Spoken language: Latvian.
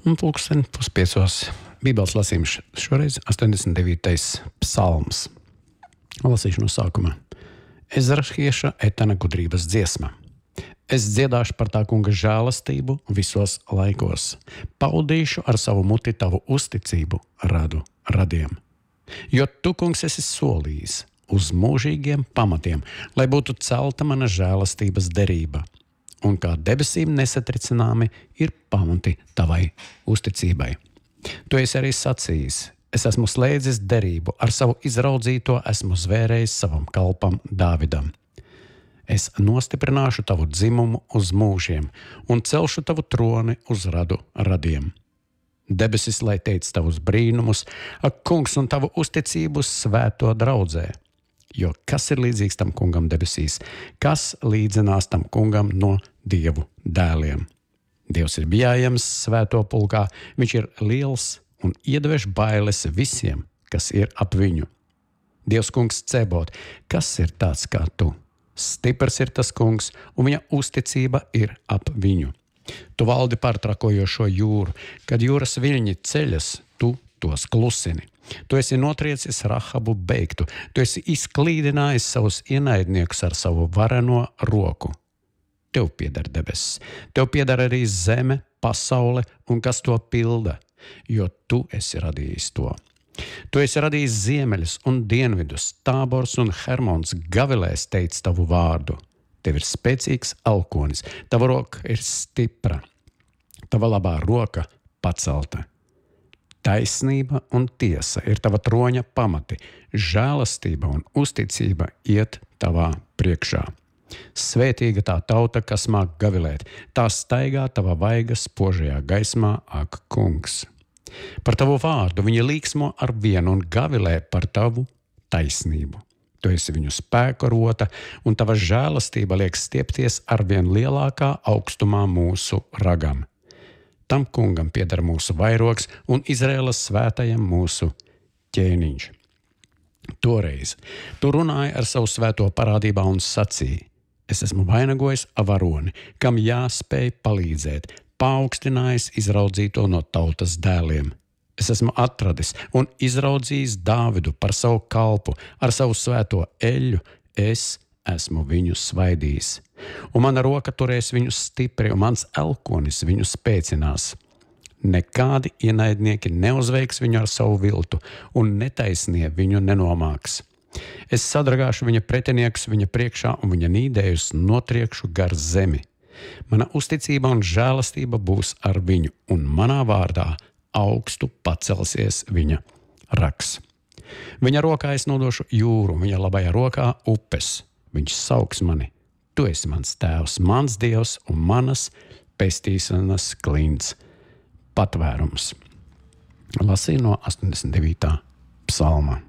Un pulksten puspiecos Bībeles lasījums šoreiz 89. psalms. Lasīšu no sākuma. Ezrahieša Etana gudrības dziesma. Es dziedāšu par tā kunga žēlastību visos laikos. Paudīšu ar savu muti tavu uzticību radiem. Jo tu, kungs, esi solījis uz mūžīgiem pamatiem, lai būtu celta mana žēlastības derība. Un kā debesīm nesatricināmi ir pamati tavai uzticībai. Tu esi arī sacījis, es esmu slēdzis derību, ar savu izraudzīto esmu zvērējis savam kalpam Dāvidam. Es nostiprināšu tavu dzimumu uz mūžiem un celšu tavu troni uz radiem. Debesis, lai teic tavus brīnumus, ak, kungs, un tavu uzticību svēto draudzē. Jo kas ir līdzīgs tam kungam debesīs? Kas līdzinās tam kungam no dievu dēliem? Dievs ir bijājams svēto pulkā, viņš ir liels un iedvež bailes visiem, kas ir ap viņu. Dievs kungs Cebot, kas ir tāds kā tu? Stiprs ir tas kungs, un viņa uzticība ir ap viņu. Tu valdi pār trakojošo jūru, kad jūras viļņi ceļas, tu tos klusini. Tu esi notriecis Rahabu beigtu, tu esi izklīdinājis savus ienaidniekus ar savu vareno roku. Tev pieder debesis, tev pieder arī zeme, pasaule un kas to pilda, jo tu esi radījis to. Tu esi radījis ziemeļus un dienvidus, Tābors un Hermons gavilēs teic tavu vārdu. Tev ir spēcīgs elkonis, tava roka ir stipra, tava labā roka pacelta. Taisnība un tiesa ir tava troņa pamati, žēlastība un uzticība iet tavā priekšā. Svētīga tā tauta, kas māk gavilēt, tā staigā tava vaiga spožajā gaismā, ak, kungs. Par tavu vārdu viņi līksmo ar vienu un gavilē par tavu taisnību. Tu esi viņu spēka rota, un tava žēlastība liek stiepties arvien lielākā augstumā mūsu ragam. Tam kungam pieder mūsu vairogs un Izraēlas svētajam mūsu ķēniņš. Toreiz tu runāji ar savu svēto parādībā un sacīji, es esmu vainagojis Avaroni, kam jāspēj palīdzēt, paaugstinājis izraudzīto no tautas dēliem. Es esmu atradis un izraudzījis Dāvidu par savu kalpu, ar savu svēto eļļu es esmu viņu svaidījis. Un mana roka turēs viņu stipri, un mans elkonis viņu spēcinās. Nekādi ienaidnieki neuzveiks viņu ar savu viltu, un netaisnie viņu nenomāks. Es sadragāšu viņa pretiniekus viņa priekšā, un viņa nīdējus notriekšu gar zemi. Mana uzticība un žēlastība būs ar viņu, un manā vārdā augstu pacelsies viņa raks. Viņa rokā es nodošu jūru, viņa labajā rokā upes. Viņš sauks mani, tu esi mans tēvs, mans dievs un manas pestīšanas klints, patvērums. Lasīju no 89. psalma.